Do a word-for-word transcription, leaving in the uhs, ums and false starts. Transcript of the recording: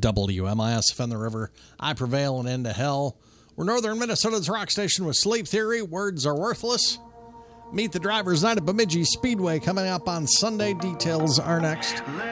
W M I S F in the River, I Prevail and Into Hell. We're Northern Minnesota's rock station with Sleep Theory, Words Are Worthless. Meet the Drivers Night at Bemidji Speedway coming up on Sunday. Details are next.